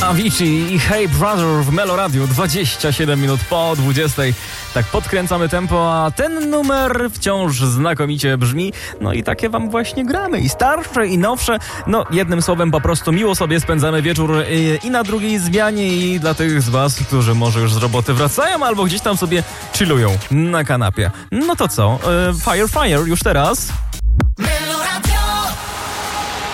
Avicii i Hey Brother w Melo Radio, 27 minut po 20. Tak podkręcamy tempo, a ten numer wciąż znakomicie brzmi. No i takie wam właśnie gramy. I starsze, i nowsze. No jednym słowem po prostu miło sobie spędzamy wieczór i na drugiej zmianie, i dla tych z was, którzy może już z roboty wracają albo gdzieś tam sobie chillują na kanapie. No to co? Fire, fire już teraz.